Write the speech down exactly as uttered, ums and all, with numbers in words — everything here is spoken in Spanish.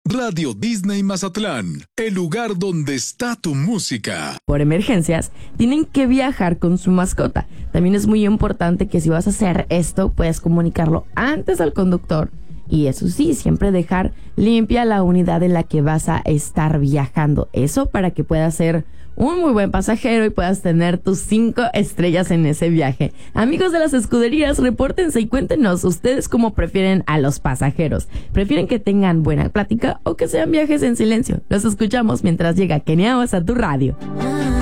Radio Disney Mazatlán, el lugar donde está tu música. Por emergencias, tienen que viajar con su mascota. También es muy importante que si vas a hacer esto, puedas comunicarlo antes al conductor. Y eso sí, siempre dejar limpia la unidad en la que vas a estar viajando. Eso para que puedas ser un muy buen pasajero y puedas tener tus cinco estrellas en ese viaje. Amigos de las escuderías, repórtense y cuéntenos ustedes cómo prefieren a los pasajeros. ¿Prefieren que tengan buena plática o que sean viajes en silencio? Los escuchamos mientras llega Kenia Oz a tu radio.